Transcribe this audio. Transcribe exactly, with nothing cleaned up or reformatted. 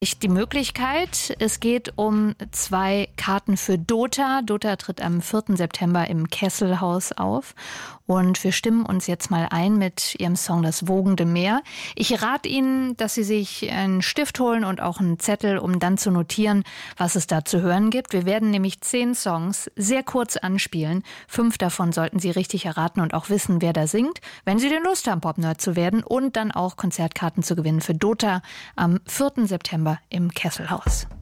Die Möglichkeit, es geht um zwei Karten für Dota. Dota tritt am vierten September im Kesselhaus auf. Und wir stimmen uns jetzt mal ein mit ihrem Song Das wogende Meer. Ich rate Ihnen, dass Sie sich einen Stift holen und auch einen Zettel, um dann zu notieren, was es da zu hören gibt. Wir werden nämlich zehn Songs sehr kurz anspielen. Fünf davon sollten Sie richtig erraten und auch wissen, wer da singt. Wenn Sie denn Lust haben, Popnerd zu werden und dann auch Konzertkarten zu gewinnen für Dota am vierten September im Kesselhaus.